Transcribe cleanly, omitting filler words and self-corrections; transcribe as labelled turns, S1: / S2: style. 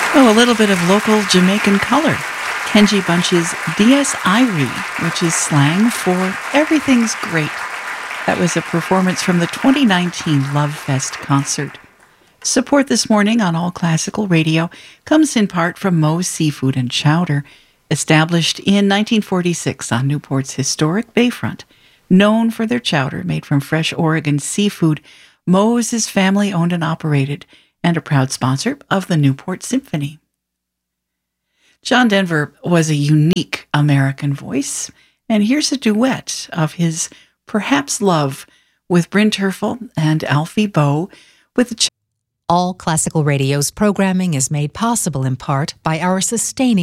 S1: Oh, a little bit of local Jamaican color. Kenji Bunch's Dies Irae, which is slang for everything's great. That was a performance from the 2019 Love Fest concert. Support this morning on All Classical Radio comes in part from Moe's Seafood and Chowder, established in 1946 on Newport's historic bayfront. Known for their chowder made from fresh Oregon seafood, Moe's is family-owned and operated, and a proud sponsor of the Newport Symphony. John Denver was a unique American voice, and here's a duet of his Perhaps Love with Bryn Terfel and Alfie Boe with the
S2: All Classical Radio's programming is made possible in part by our sustaining